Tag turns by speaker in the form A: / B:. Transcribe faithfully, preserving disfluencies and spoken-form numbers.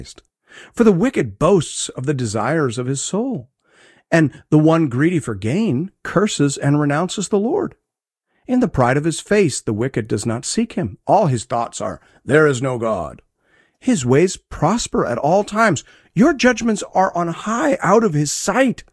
A: For the wicked boasts of the desires of his soul, and the one greedy for gain curses and renounces the Lord. In the pride of his face the wicked does not seek him. All his thoughts are, there is no God. His ways prosper at all times. Your judgments are on high out of his sight.